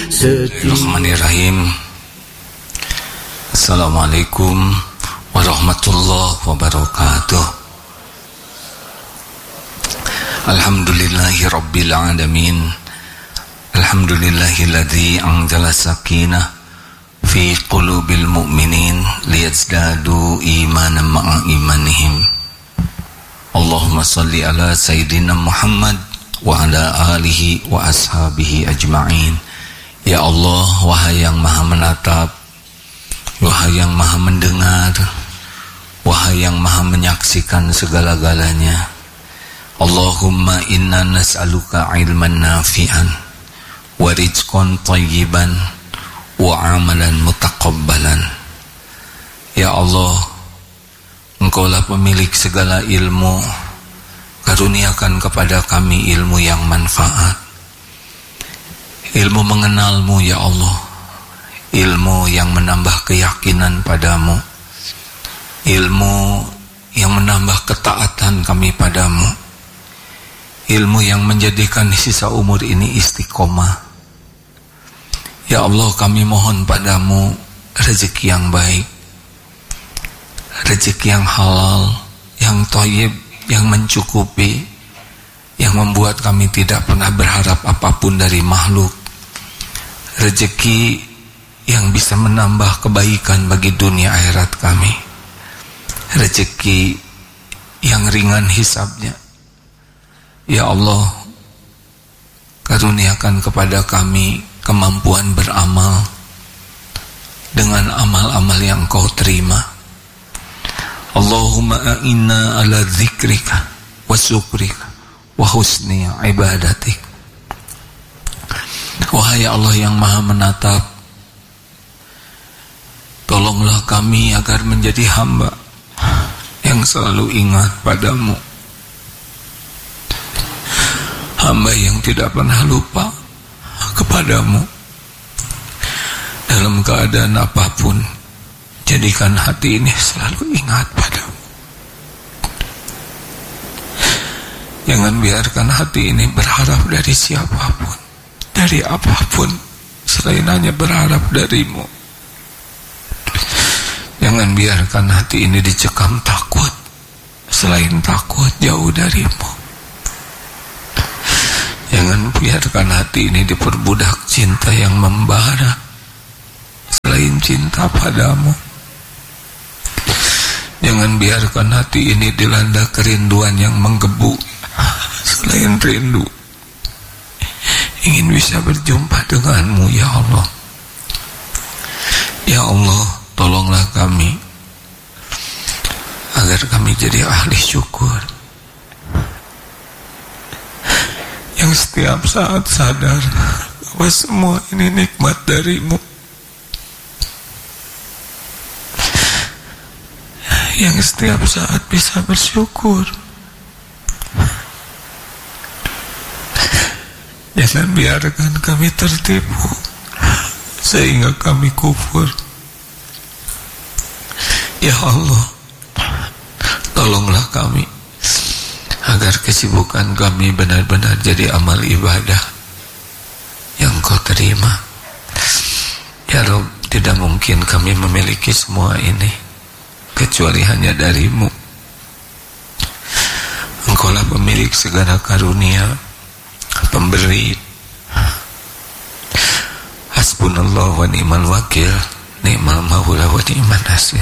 Bismillahirrahmanirrahim. Assalamualaikum warahmatullahi wabarakatuh. Alhamdulillahi rabbil alamin. Alhamdulillahilladzi anzala sakinah fi qulubil mu'minin liyazdadu imanan ma'a imanihim. Allahumma salli ala sayyidina Muhammad wa ala alihi wa ashabihi ajma'in. Ya Allah, wahai yang maha menatap, wahai yang maha mendengar, wahai yang maha menyaksikan segala-galanya, Allahumma inna nas'aluka ilman nafi'an wa rizqan tayyiban wa amalan mutaqabbalan. Ya Allah, Engkaulah pemilik segala ilmu, karuniakan kepada kami ilmu yang manfaat, ilmu mengenalmu ya Allah, ilmu yang menambah keyakinan padamu, ilmu yang menambah ketaatan kami padamu, ilmu yang menjadikan sisa umur ini istiqomah. Ya Allah, kami mohon padamu rezeki yang baik, rezeki yang halal, yang thayyib, yang mencukupi, yang membuat kami tidak pernah berharap apapun dari makhluk. Rezeki yang bisa menambah kebaikan bagi dunia akhirat kami. Rezeki yang ringan hisabnya. Ya Allah, karuniakan kepada kami kemampuan beramal dengan amal-amal yang Kau terima. Allahumma a'inna ala dzikrika wa syukrika wa husni ibadatik. Wahai Allah yang maha menatap, tolonglah kami agar menjadi hamba yang selalu ingat padamu, hamba yang tidak pernah lupa kepadamu dalam keadaan apapun. Jadikan hati ini selalu ingat padamu. Jangan biarkan hati ini berharap dari siapapun, dari apapun, selain hanya berharap darimu. Jangan biarkan hati ini dicekam takut, selain takut jauh darimu. Jangan biarkan hati ini diperbudak cinta yang membara, selain cinta padamu. Jangan biarkan hati ini dilanda kerinduan yang menggebu, selain rindu ingin bisa berjumpa denganmu ya Allah. Ya Allah, tolonglah kami agar kami jadi ahli syukur, yang setiap saat sadar bahwa semua ini nikmat darimu, yang setiap saat bisa bersyukur. Jangan biarkan kami tertipu sehingga kami kufur. Ya Allah, tolonglah kami agar kesibukan kami benar-benar jadi amal ibadah yang Kau terima. Ya Rabb, tidak mungkin kami memiliki semua ini kecuali hanya darimu. Engkaulah pemilik segala karunia, pemberi. Hasbunallah wa ni'mal wakil, ni'mal maula wa ni'man nasir.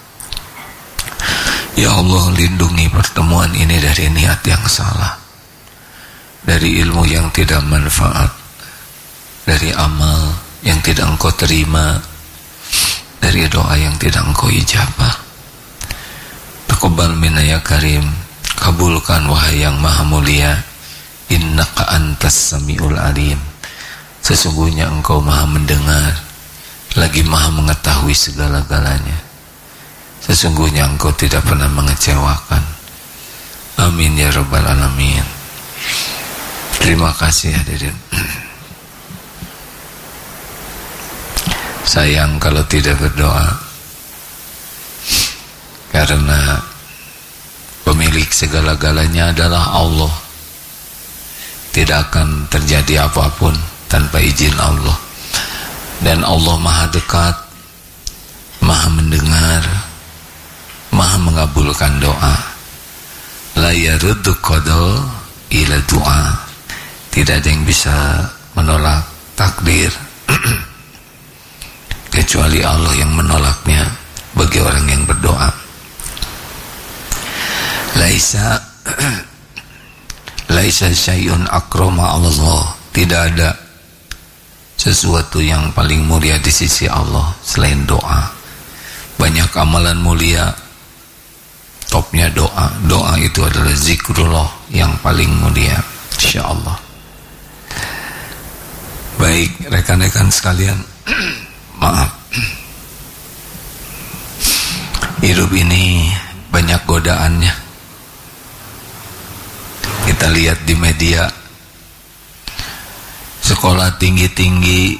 Ya Allah, lindungi pertemuan ini dari niat yang salah, dari ilmu yang tidak manfaat, dari amal yang tidak Engkau terima, dari doa yang tidak Engkau ijabah. Taqabbal minna ya karim, kabulkan wahai yang maha mulia. Innaka antas samiul alim, sesungguhnya Engkau maha mendengar lagi maha mengetahui segala-galanya. Sesungguhnya Engkau tidak pernah mengecewakan. Amin ya rabbal alamin. Terima kasih hadirin. Sayang kalau tidak berdoa, karena pemilik segala-galanya adalah Allah. Tidak akan terjadi apapun tanpa izin Allah. Dan Allah maha dekat, maha mendengar, maha mengabulkan doa. La yaruddu qada ila du'a. Tidak ada yang bisa menolak takdir kecuali Allah yang menolaknya bagi orang yang berdoa. Laisa syai'un akrama Allah. Tidak ada sesuatu yang paling mulia di sisi Allah selain doa. Banyak amalan mulia, topnya doa. Doa itu adalah zikrullah yang paling mulia, insyaallah. Baik rekan-rekan sekalian, maaf, hidup ini banyak godaannya. Kita lihat di media, sekolah tinggi-tinggi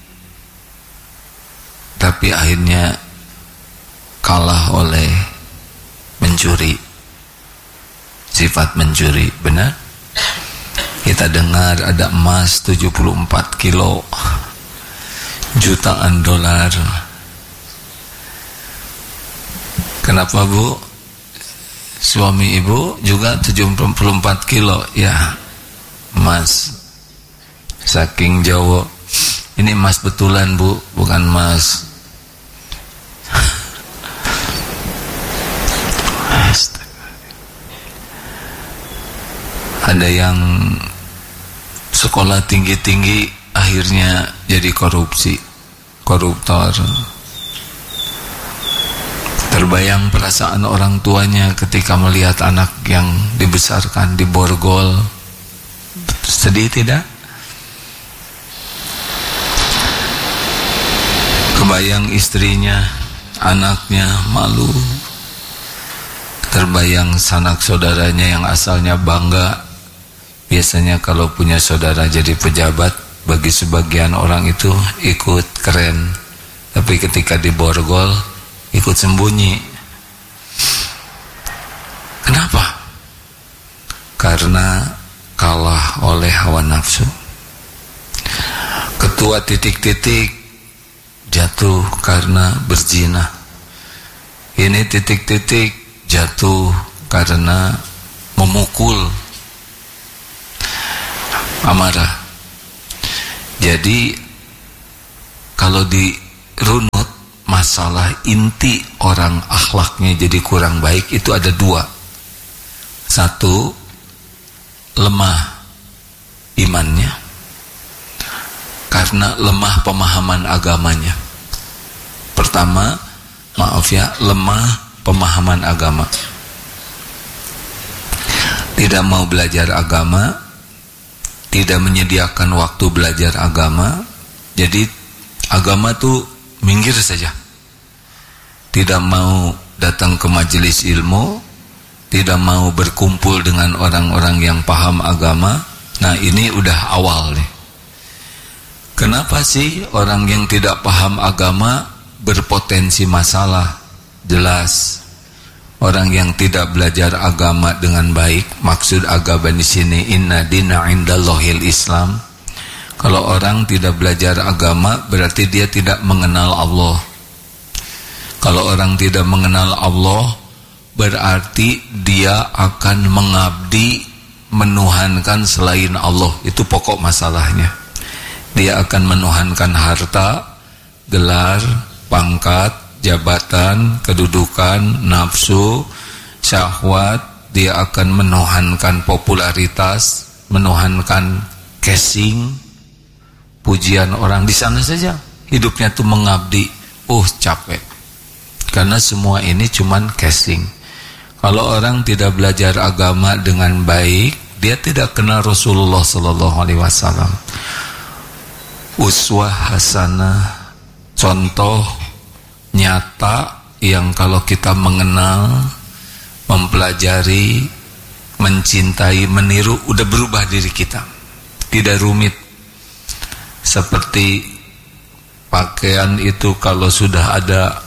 tapi akhirnya kalah oleh mencuri, sifat mencuri. Benar? Kita dengar ada emas 74 kilo, jutaan dolar. Kenapa Bu? Suami ibu juga 74 kilo ya emas. Saking Jawa, ini emas betulan Bu, bukan emas. Ada yang sekolah tinggi-tinggi akhirnya jadi koruptor. Terbayang perasaan orang tuanya ketika melihat anak yang dibesarkan di borgol. Sedih tidak? Kebayang istrinya, anaknya malu. Terbayang sanak saudaranya yang asalnya bangga. Biasanya kalau punya saudara jadi pejabat, bagi sebagian orang itu ikut keren. Tapi ketika di borgol, ikut sembunyi. Kenapa? Karena kalah oleh hawa nafsu. Ketua titik-titik jatuh karena berzina. Ini titik-titik jatuh karena memukul, amarah. Jadi kalau dirunut, masalah inti orang akhlaknya jadi kurang baik itu ada dua. Satu, lemah imannya karena lemah pemahaman agamanya. Pertama, lemah pemahaman agama. Tidak mau belajar agama, tidak menyediakan waktu belajar agama. Jadi agama tuh minggir saja. Tidak mau datang ke majelis ilmu, tidak mau berkumpul dengan orang-orang yang paham agama. Nah, ini udah awal nih. Kenapa sih orang yang tidak paham agama berpotensi masalah? Jelas. Orang yang tidak belajar agama dengan baik, maksud agama di sini inna dina indallahil Islam. Kalau orang tidak belajar agama, berarti dia tidak mengenal Allah. Kalau orang tidak mengenal Allah, berarti dia akan mengabdi, menuhankan selain Allah. Itu pokok masalahnya. Dia akan menuhankan harta, gelar, pangkat, jabatan, kedudukan, nafsu, syahwat. Dia akan menuhankan popularitas, menuhankan casing, pujian orang. Di sana saja hidupnya tuh mengabdi. Capek. Karena semua ini cuman casing. Kalau orang tidak belajar agama dengan baik, dia tidak kenal Rasulullah sallallahu alaihi wasallam. Uswah hasanah, contoh nyata yang kalau kita mengenal, mempelajari, mencintai, meniru, udah berubah diri kita. Tidak rumit. Seperti pakaian itu kalau sudah ada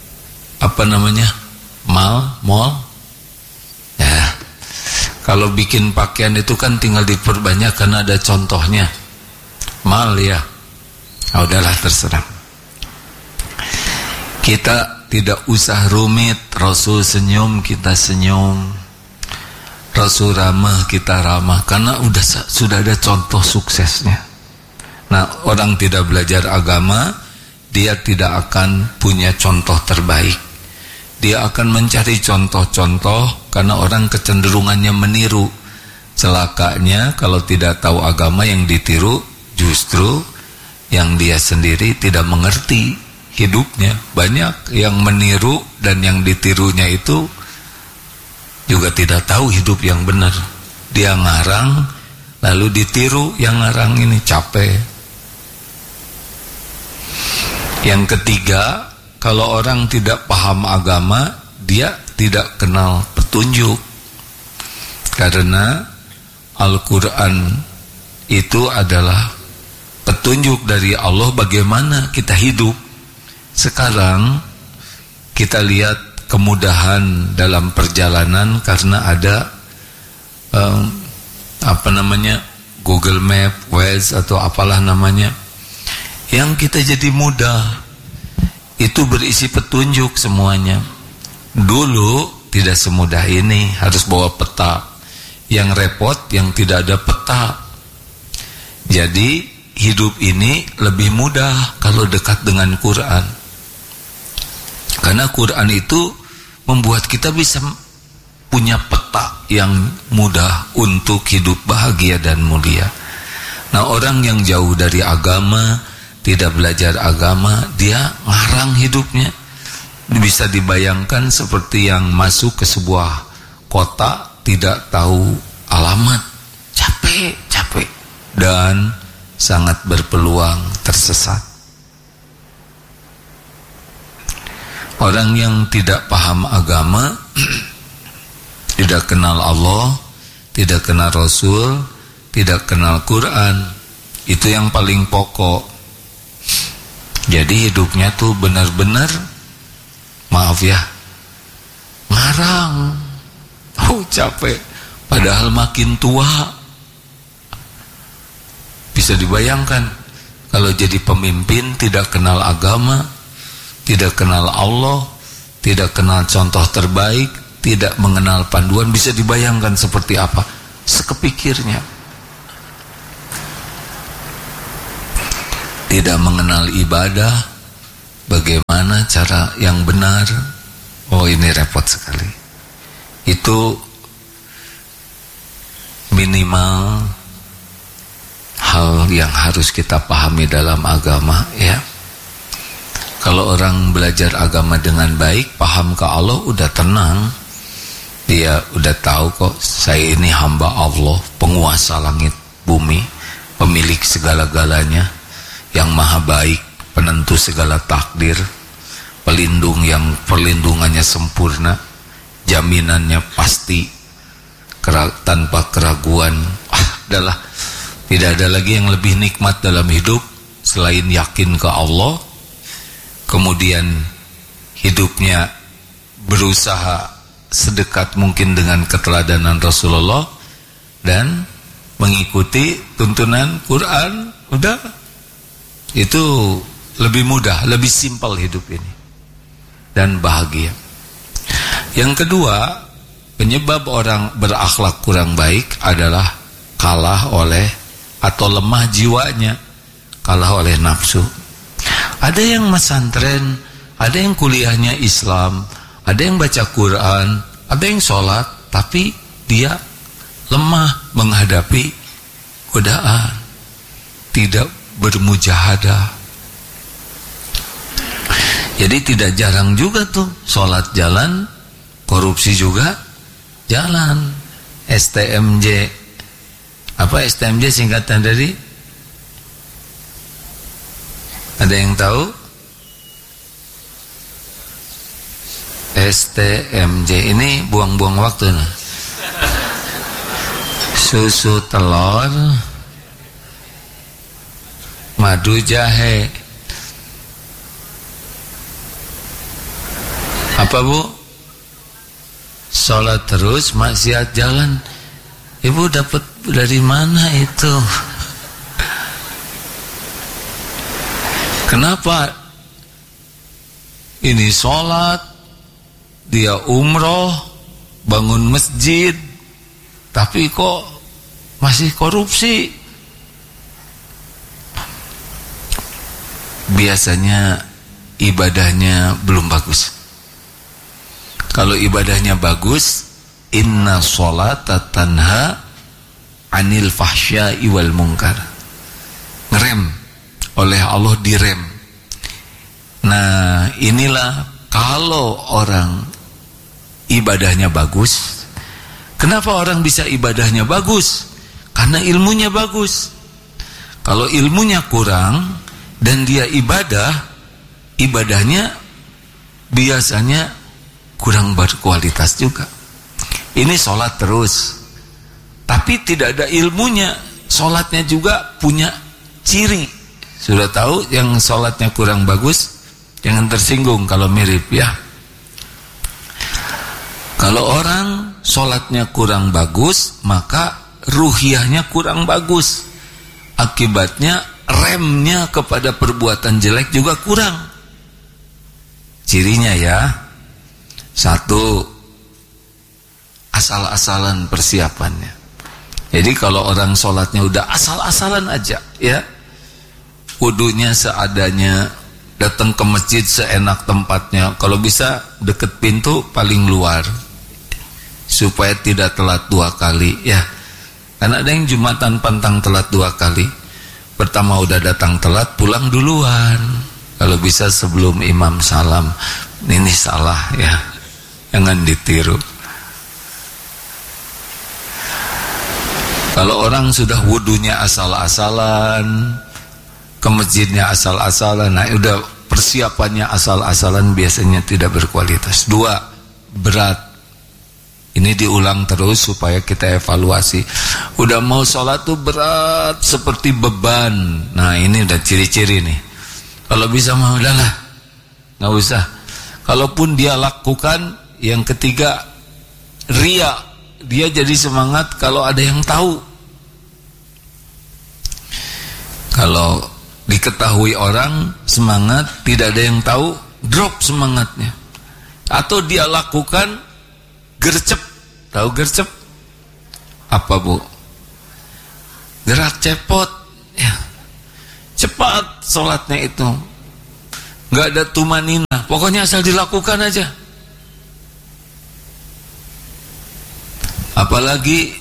mall ya, kalau bikin pakaian itu kan tinggal diperbanyak karena ada contohnya. Mal ya, udahlah terserah. Kita tidak usah rumit. Rasul senyum, kita senyum. Rasul ramah, kita ramah. Karena sudah ada contoh suksesnya. Nah, orang tidak belajar agama, dia tidak akan punya contoh terbaik. Dia akan mencari contoh-contoh karena orang kecenderungannya meniru. Celakanya kalau tidak tahu agama, yang ditiru justru yang dia sendiri tidak mengerti hidupnya. Banyak yang meniru dan yang ditirunya itu juga tidak tahu hidup yang benar. Dia ngarang lalu ditiru yang ngarang ini, capek. Yang ketiga, kalau orang tidak paham agama, dia tidak kenal petunjuk. Karena Al-Quran itu adalah petunjuk dari Allah bagaimana kita hidup. Sekarang kita lihat kemudahan dalam perjalanan karena ada Google Map, Waze atau apalah namanya, yang kita jadi mudah. Itu berisi petunjuk semuanya. Dulu tidak semudah ini, harus bawa peta. Yang repot yang tidak ada peta. Jadi hidup ini lebih mudah kalau dekat dengan Quran. Karena Quran itu membuat kita bisa punya peta yang mudah untuk hidup bahagia dan mulia. Nah, orang yang jauh dari agama, tidak belajar agama, dia ngarang hidupnya. Bisa dibayangkan seperti yang masuk ke sebuah kota, tidak tahu alamat, capek dan sangat berpeluang tersesat. Orang yang tidak paham agama, tidak kenal Allah, tidak kenal Rasul, tidak kenal Quran, itu yang paling pokok. Jadi hidupnya tuh benar-benar, maaf ya, ngarang. Capek. Padahal makin tua, bisa dibayangkan kalau jadi pemimpin tidak kenal agama, tidak kenal Allah, tidak kenal contoh terbaik, tidak mengenal panduan, bisa dibayangkan seperti apa sekepikirnya. Tidak mengenal ibadah, bagaimana cara yang benar. Oh, ini repot sekali. Itu minimal hal yang harus kita pahami dalam agama, ya. Kalau orang belajar agama dengan baik, paham ke Allah, udah tenang. Dia udah tahu kok, saya ini hamba Allah, penguasa langit bumi, pemilik segala-galanya, yang maha baik, penentu segala takdir, pelindung yang perlindungannya sempurna, jaminannya pasti, tanpa keraguan. Adalah tidak ada lagi yang lebih nikmat dalam hidup selain yakin ke Allah, kemudian hidupnya berusaha sedekat mungkin dengan keteladanan Rasulullah dan mengikuti tuntunan Quran. Udah, itu lebih mudah, lebih simpel hidup ini dan bahagia. Yang kedua, penyebab orang berakhlak kurang baik adalah kalah oleh atau lemah jiwanya, kalah oleh nafsu. Ada yang pesantren, ada yang kuliahnya Islam, ada yang baca Quran, ada yang sholat, tapi dia lemah menghadapi godaan, tidak bermujahadah. Jadi tidak jarang juga tuh sholat jalan, korupsi juga jalan. STMJ, apa STMJ singkatan dari? Ada yang tahu? STMJ ini buang-buang waktu nah. Susu telur, madu jahe. Apa bu? Sholat terus, maksiat jalan. Ibu dapat dari mana itu? Kenapa ini sholat, dia umroh, bangun masjid, tapi kok masih korupsi. Biasanya ibadahnya belum bagus. Kalau ibadahnya bagus, inna sholata tanha anil fahsya'i wal munkar. Ngerem, oleh Allah direm. Nah, inilah kalau orang ibadahnya bagus. Kenapa orang bisa ibadahnya bagus? Karena ilmunya bagus. Kalau ilmunya kurang dan dia ibadahnya biasanya kurang berkualitas juga. Ini sholat terus, tapi tidak ada ilmunya. Sholatnya juga punya ciri. Sudah tahu yang sholatnya kurang bagus, jangan tersinggung kalau mirip ya. Kalau orang sholatnya kurang bagus, maka ruhiyahnya kurang bagus. Akibatnya remnya kepada perbuatan jelek juga kurang. Cirinya ya, satu, asal-asalan persiapannya. Jadi kalau orang sholatnya udah asal-asalan aja ya, wudunya seadanya, datang ke masjid seenak tempatnya, kalau bisa deket pintu paling luar, supaya tidak telat 2 kali ya. Karena ada yang Jumatan pantang telat 2 kali. Pertama udah datang telat, pulang duluan. Kalau bisa sebelum imam salam. Ini salah ya, jangan ditiru. Kalau orang sudah wudunya asal-asalan, ke masjidnya asal-asalan, nah udah persiapannya asal-asalan, biasanya tidak berkualitas. 2, berat. Ini diulang terus supaya kita evaluasi. Udah mau sholat tuh berat seperti beban. Nah ini udah ciri-ciri nih. Kalau bisa mah udahlah, nggak usah. Kalaupun dia lakukan, yang ketiga ria. Dia jadi semangat kalau ada yang tahu. Kalau diketahui orang semangat, tidak ada yang tahu, drop semangatnya. Atau dia lakukan gercep. Tahu gercep? Apa bu? Gerak cepot ya. Cepat sholatnya itu, nggak ada tumanina, pokoknya asal dilakukan aja. Apalagi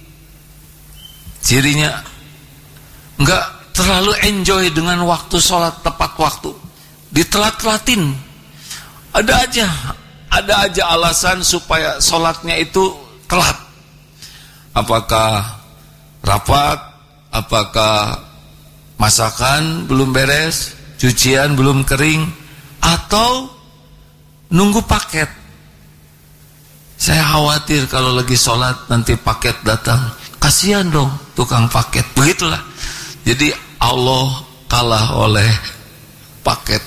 cirinya nggak terlalu enjoy dengan waktu sholat tepat waktu, ditelat-telatin. Ada aja alasan supaya sholatnya itu telat. Apakah rapat, apakah masakan belum beres, cucian belum kering, atau nunggu paket. Saya khawatir kalau lagi sholat nanti paket datang, kasihan dong tukang paket. Begitulah. Jadi Allah kalah oleh paket.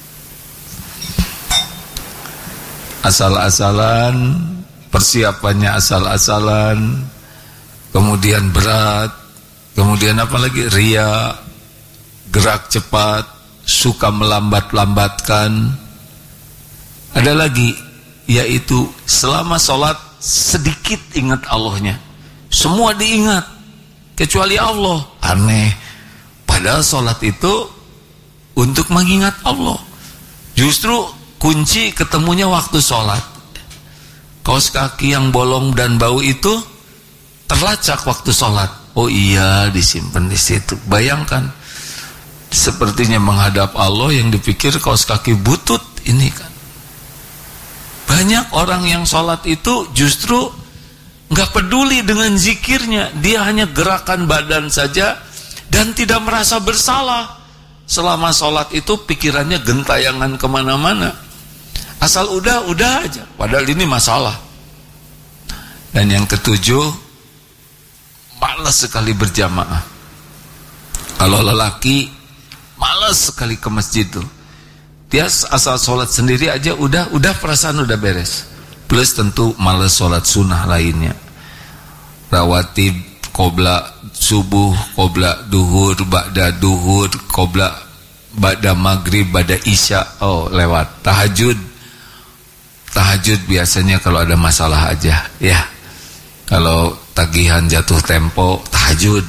Asal-asalan, persiapannya asal-asalan, kemudian berat, kemudian apa lagi? Ria, gerak cepat, suka melambat-lambatkan. Ada lagi, yaitu selama sholat sedikit ingat Allahnya. Semua diingat kecuali Allah. Aneh. Padahal sholat itu untuk mengingat Allah. Justru kunci ketemunya waktu sholat. Kaos kaki yang bolong dan bau itu terlacak waktu sholat. Oh iya, disimpan di situ. Bayangkan, sepertinya menghadap Allah, yang dipikir kaos kaki butut ini kan. Banyak orang yang sholat itu justru nggak peduli dengan zikirnya, dia hanya gerakan badan saja dan tidak merasa bersalah. Selama sholat itu pikirannya gentayangan kemana-mana. Asal udah aja, padahal ini masalah. Dan yang ketujuh, malas sekali berjamaah. Kalau lelaki, malas sekali ke masjid tuh. Dia asal sholat sendiri aja udah perasaan udah beres. Plus tentu malas sholat sunnah lainnya. Rawatib, qobla subuh, qobla duhur, ba'da duhur, qobla ba'da maghrib, ba'da isya, oh lewat. Tahajud biasanya kalau ada masalah aja, ya. Kalau tagihan jatuh tempo, tahajud.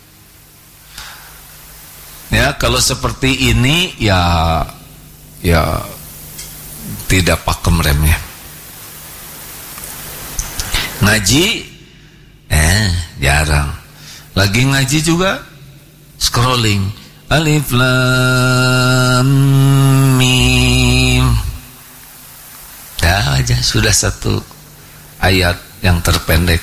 Ya, kalau seperti ini ya tidak pakem remnya. Ngaji jarang. Lagi ngaji juga scrolling. Alif lam mim. Dah aja sudah satu ayat yang terpendek.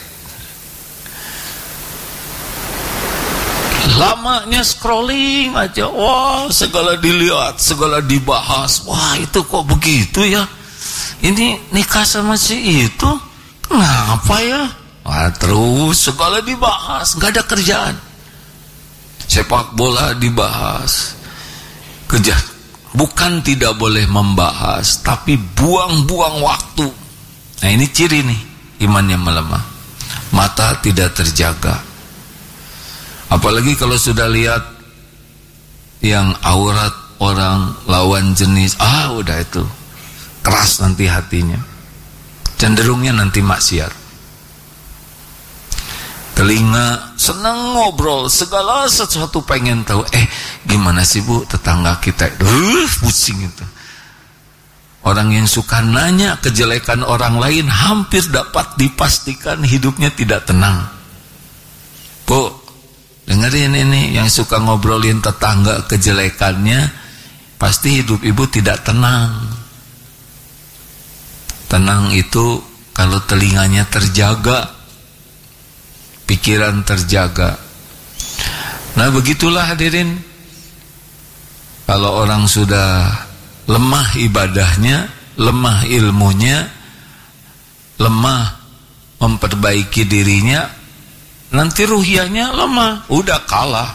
Lamanya scrolling aja. Wah, segala dilihat, segala dibahas. Wah, itu kok begitu ya? Ini nikah sama si itu kenapa ya? Wah, terus segala dibahas, nggak ada kerjaan. Sepak bola dibahas. Kejar. Bukan tidak boleh membahas, tapi buang-buang waktu. Nah, ini ciri nih imannya melemah. Mata tidak terjaga. Apalagi kalau sudah lihat yang aurat orang lawan jenis, udah itu keras nanti hatinya. Cenderungnya nanti maksiat. Telinga senang ngobrol, segala sesuatu pengen tahu. Gimana sih bu tetangga kita? Pusing itu. Orang yang suka nanya kejelekan orang lain hampir dapat dipastikan hidupnya tidak tenang. Bu, dengerin ini, yang suka ngobrolin tetangga kejelekannya, pasti hidup ibu tidak tenang. Tenang itu kalau telinganya terjaga, pikiran terjaga. Nah, begitulah hadirin. Kalau orang sudah lemah ibadahnya, lemah ilmunya, lemah memperbaiki dirinya, nanti ruhiyahnya lemah, udah kalah.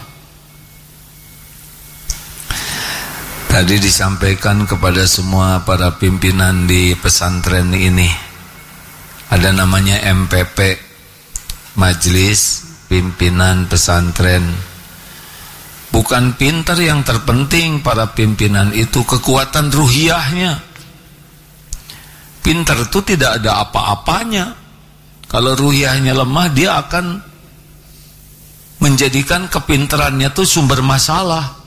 Tadi disampaikan kepada semua para pimpinan di pesantren ini, ada namanya MPP, Majelis Pimpinan Pesantren. Bukan pintar yang terpenting para pimpinan itu, kekuatan ruhiyahnya. Pintar itu tidak ada apa-apanya. Kalau ruhiyahnya lemah, dia akan menjadikan kepintarannya itu sumber masalah.